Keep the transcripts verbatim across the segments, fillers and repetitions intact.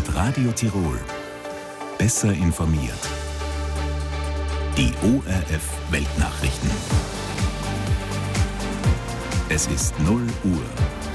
Mit Radio Tirol. Besser informiert. Die O R F Weltnachrichten. Es ist null Uhr.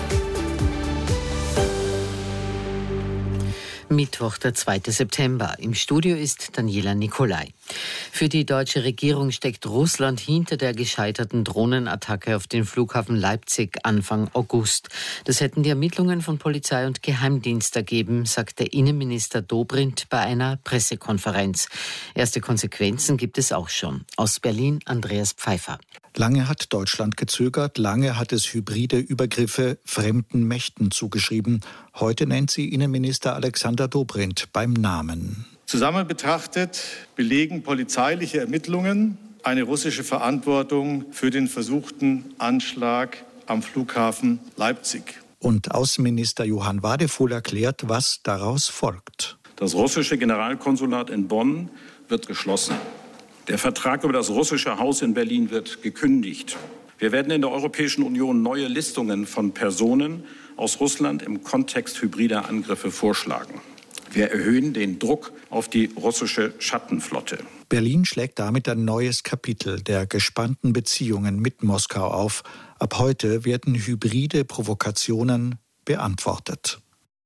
Mittwoch, der zweite September. Im Studio ist Daniela Nicolai. Für die deutsche Regierung steckt Russland hinter der gescheiterten Drohnenattacke auf den Flughafen Leipzig Anfang August. Das hätten die Ermittlungen von Polizei und Geheimdienst ergeben, sagte Innenminister Dobrindt bei einer Pressekonferenz. Erste Konsequenzen gibt es auch schon. Aus Berlin Andreas Pfeiffer. Lange hat Deutschland gezögert, lange hat es hybride Übergriffe fremden Mächten zugeschrieben. Heute nennt sie Innenminister Alexander Dobrindt beim Namen. Zusammen betrachtet belegen polizeiliche Ermittlungen eine russische Verantwortung für den versuchten Anschlag am Flughafen Leipzig. Und Außenminister Johann Wadefuhl erklärt, was daraus folgt. Das russische Generalkonsulat in Bonn wird geschlossen. Der Vertrag über das russische Haus in Berlin wird gekündigt. Wir werden in der Europäischen Union neue Listungen von Personen aus Russland im Kontext hybrider Angriffe vorschlagen. Wir erhöhen den Druck auf die russische Schattenflotte. Berlin schlägt damit ein neues Kapitel der gespannten Beziehungen mit Moskau auf. Ab heute werden hybride Provokationen beantwortet.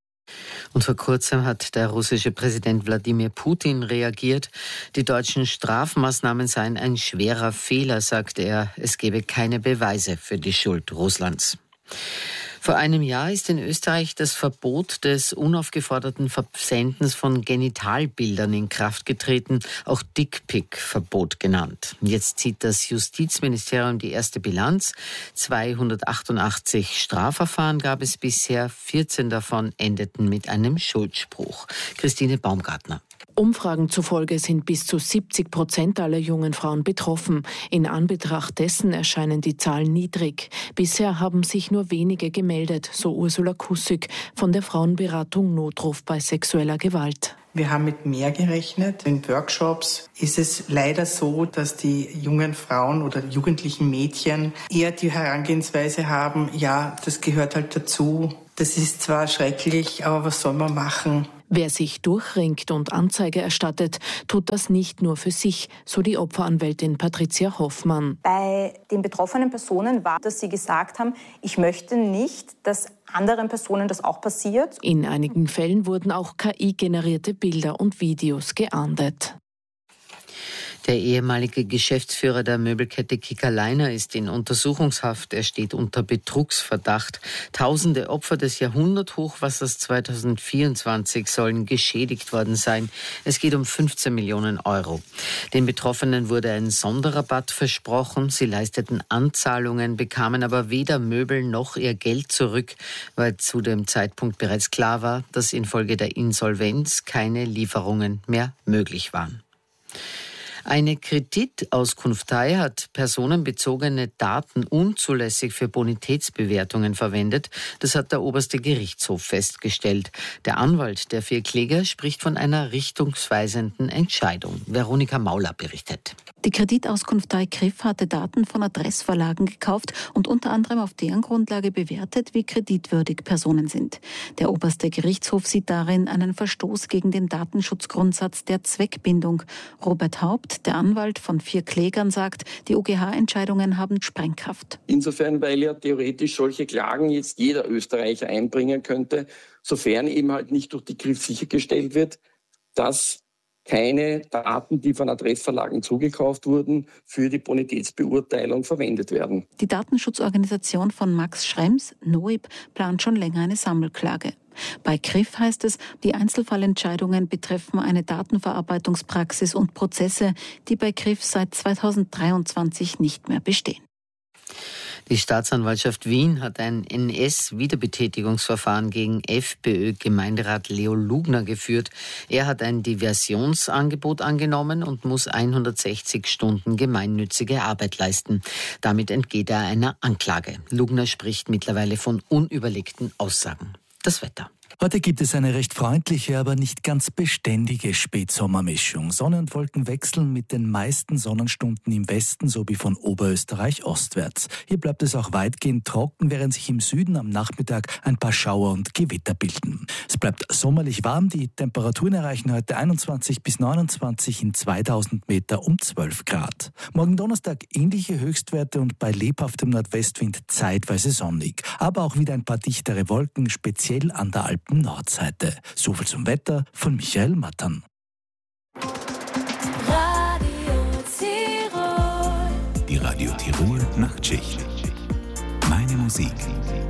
Und vor kurzem hat der russische Präsident Wladimir Putin reagiert. Die deutschen Strafmaßnahmen seien ein schwerer Fehler, sagte er. Es gebe keine Beweise für die Schuld Russlands. Vor einem Jahr ist in Österreich das Verbot des unaufgeforderten Versendens von Genitalbildern in Kraft getreten, auch Dickpic-Verbot genannt. Jetzt zieht das Justizministerium die erste Bilanz. zweihundertachtundachtzig Strafverfahren gab es bisher, vierzehn davon endeten mit einem Schuldspruch. Christine Baumgartner. Umfragen zufolge sind bis zu siebzig Prozent aller jungen Frauen betroffen. In Anbetracht dessen erscheinen die Zahlen niedrig. Bisher haben sich nur wenige gemeldet, so Ursula Kussig von der Frauenberatung Notruf bei sexueller Gewalt. Wir haben mit mehr gerechnet. In Workshops ist es leider so, dass die jungen Frauen oder jugendlichen Mädchen eher die Herangehensweise haben, ja, das gehört halt dazu. Das ist zwar schrecklich, aber was soll man machen? Wer sich durchringt und Anzeige erstattet, tut das nicht nur für sich, so die Opferanwältin Patricia Hoffmann. Bei den betroffenen Personen war, dass sie gesagt haben, ich möchte nicht, dass anderen Personen das auch passiert. In einigen Fällen wurden auch K I-generierte Bilder und Videos geahndet. Der ehemalige Geschäftsführer der Möbelkette Kickerleiner ist in Untersuchungshaft. Er steht unter Betrugsverdacht. Tausende Opfer des Jahrhunderthochwassers zweitausendvierundzwanzig sollen geschädigt worden sein. Es geht um fünfzehn Millionen Euro. Den Betroffenen wurde ein Sonderrabatt versprochen. Sie leisteten Anzahlungen, bekamen aber weder Möbel noch ihr Geld zurück, weil zu dem Zeitpunkt bereits klar war, dass infolge der Insolvenz keine Lieferungen mehr möglich waren. Eine Kreditauskunftei hat personenbezogene Daten unzulässig für Bonitätsbewertungen verwendet. Das hat der oberste Gerichtshof festgestellt. Der Anwalt der vier Kläger spricht von einer richtungsweisenden Entscheidung. Veronika Mauler berichtet. Die Kreditauskunftei K R I F hatte Daten von Adressverlagen gekauft und unter anderem auf deren Grundlage bewertet, wie kreditwürdig Personen sind. Der oberste Gerichtshof sieht darin einen Verstoß gegen den Datenschutzgrundsatz der Zweckbindung. Robert Haupt, der Anwalt von vier Klägern, sagt, die O G H-Entscheidungen haben Sprengkraft. Insofern, weil ja theoretisch solche Klagen jetzt jeder Österreicher einbringen könnte, sofern eben halt nicht durch die K R I F sichergestellt wird, dass keine Daten, die von Adressverlagen zugekauft wurden, für die Bonitätsbeurteilung verwendet werden. Die Datenschutzorganisation von Max Schrems, N O I B, plant schon länger eine Sammelklage. Bei K R I F heißt es, die Einzelfallentscheidungen betreffen eine Datenverarbeitungspraxis und Prozesse, die bei K R I F seit zweitausenddreiundzwanzig nicht mehr bestehen. Die Staatsanwaltschaft Wien hat ein N S-Wiederbetätigungsverfahren gegen FPÖ-Gemeinderat Leo Lugner geführt. Er hat ein Diversionsangebot angenommen und muss hundertsechzig Stunden gemeinnützige Arbeit leisten. Damit entgeht er einer Anklage. Lugner spricht mittlerweile von unüberlegten Aussagen. Das Wetter. Heute gibt es eine recht freundliche, aber nicht ganz beständige Spätsommermischung. Sonne und Wolken wechseln mit den meisten Sonnenstunden im Westen sowie von Oberösterreich ostwärts. Hier bleibt es auch weitgehend trocken, während sich im Süden am Nachmittag ein paar Schauer und Gewitter bilden. Es bleibt sommerlich warm. Die Temperaturen erreichen heute einundzwanzig bis neunundzwanzig, in zweitausend Meter um zwölf Grad. Morgen Donnerstag ähnliche Höchstwerte und bei lebhaftem Nordwestwind zeitweise sonnig. Aber auch wieder ein paar dichtere Wolken, speziell an der Alpen Nordseite. Soviel zum Wetter von Michael Mattern. Radio Tirol. Die Radio Tirol Nachtschicht. Meine Musik.